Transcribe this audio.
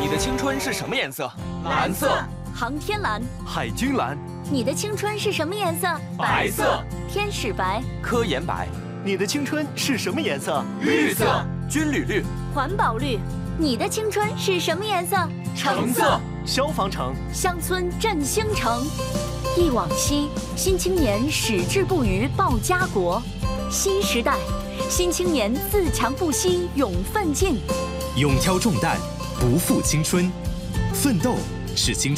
你的青春是什么颜色？ 蓝色。 航天蓝。 海军蓝。 你的青春是什么颜色？ 白色。 天使白。 科研白。 你的青春是什么颜色？ 绿色。 军旅绿。 环保绿。你的青春是什么颜色？ 橙色。 消防橙。 乡村振兴城。忆往昔，新青年矢志不渝报家国。新时代，新青年自强不息勇奋进。 勇挑重担，不负青春，奋斗是青春。